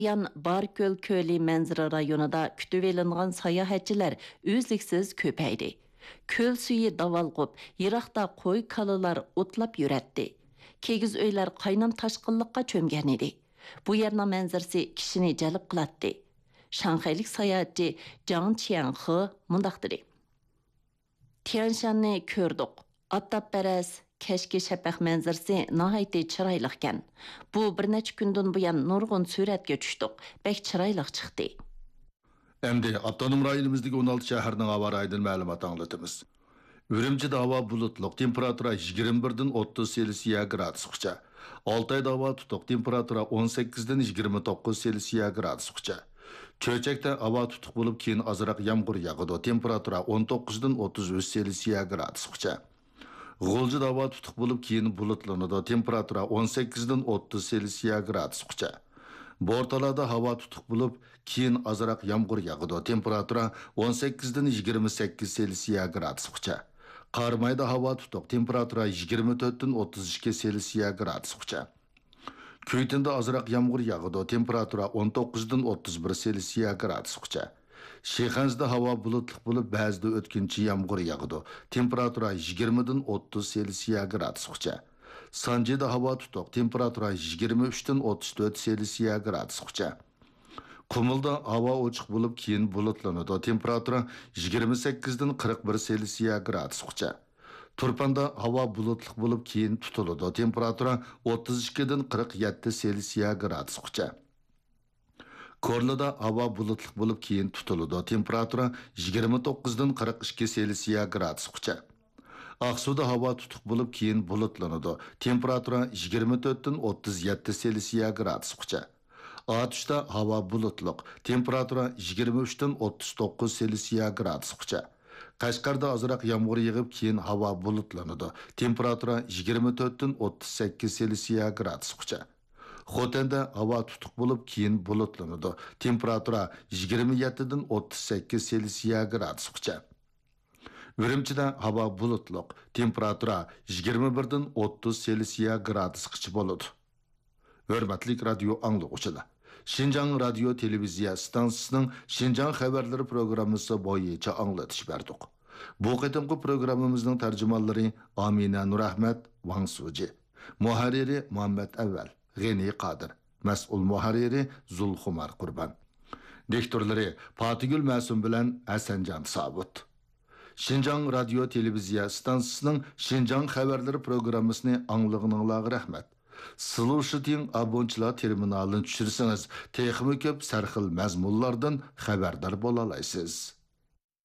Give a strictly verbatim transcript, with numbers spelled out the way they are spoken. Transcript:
Yan Barköl Kölü Manzara rayonida kütüp elingan sayohatchilar uzluksiz ko'paydi. Köl suyu davalg'ib, yiroqda qo'y kalalar o'tlab yuratdi. Kegiz uylar qaynam tashqinliqqa cho'mgan edi. Bu yerning manzarasi kishini jalb qilatdi. Shanxaylik sayohatchi Zhang Qianhe mundaq dedi. Tianshanni ko'rdik. Attabbaras kashki shapaq manzarasi nihoyatda chiroyli ekan. Bu bir necha kundan buyon nurg'un suratga tushdik. Bek chiroyli chiqdi. Endi avtonom rayonimizdagi o'n olti shaharning havo rayidan ma'lumot anglatamiz. Urumchida havo bulutliq, temperatura yigirma birdan o'ttiz Selsiya gradusgacha. Oltayda havo tutuq, temperatura o'n sakkizdan yigirma to'qqiz Selsiya gradusgacha. Cho'chakda havo tutuq bo'lib, keyin ozroq yomg'ir yog'adi, temperatura o'n to'qqizdan o'ttiz uch Selsiya gradusgacha. G'o'ljida havo tutuq bo'lib, keyin bulutlanadi, temperatura o'n sakkizdan o'ttiz Selsiya gradusgacha. Bortalada havo tutuq bo'lib, keyin ozroq yomg'ir yog'adi, temperatura o'n sakkizdan yigirma sakkiz Selsiya gradusgacha. Qarmayda havo tutuq, temperatura yigirma to'rtdan o'ttiz ikki Selsiya gradusgacha. Kuytinda ozroq yomg'ir yog'adi, temperatura o'n to'qqizdan o'ttiz bir Selsiya gradusgacha. Shexanzda havo bulutli bo'lib, ba'zida o'tkinchi yomg'ir yog'adi, temperatura yigirmadan o'ttiz Selsiya gradusgacha. Sanjida havo tutuq, temperatura yigirma uchdan o'ttiz to'rt Selsiya gradusgacha. Qumulda havo ochiq bo'lib, keyin bulutlanadi, temperatura yigirma sakkizdan qirq bir Selsiya gradusgacha. Turpanda havo bulutli bo'lib, keyin tutiladi, temperatura o'ttiz ikkidan qirq yetti Selsiya gradusgacha. Korlada havo bulutli bo'lib, keyin tutiladi, temperatura yigirma to'qqizdan qirq ikki Selsiya gradusgacha. Aqsuda havo tutuq bo'lib, keyin bulutlanadi, temperatura yigirma to'rtdan o'ttiz yetti Selsiya gradusgacha. Atishda havo bulutliq, temperatura yigirma uchdan o'ttiz to'qqiz Selsiya gradusgacha. Qashqarda ozroq yomg'ir yog'ib, keyin havo bulutlanadi, temperatura yigirma to'rtdan o'ttiz sakkiz Selsiya gradusgacha. Xotanda havo tutuq bo'lib, keyin bulutlanadi, temperatura yigirma yettidan o'ttiz sakkiz Selsiya gradusgacha. Urumchida havo bulutliq, temperatura yigirma birdan o'ttiz Selsiya gradusgacha bo'ladi. Hurmatli radio anglovchilar, Şinjan radio televiziya stansiyasining Şinjan xabarlari programmasi bo'yicha anglatish berdik. Bu qitimqi programmamizning tarjimonlari Amina Nurahmat, Wang Suji, muharriri Muhammad Avval, G'ani Qodir, mas'ul muharriri Zulxumar Qurban, diktorlari Fatigul Ma'sum bilan Hasanjon Sabut. Şinjan radio televiziya stansiyasining Şinjan xabarlari programmasini anglag'ininglarga rahmat. Solution abonchilar terminalini tushirsangiz, texnik ko'p sarxil mazmunlardan xabardor bo'la olasiz.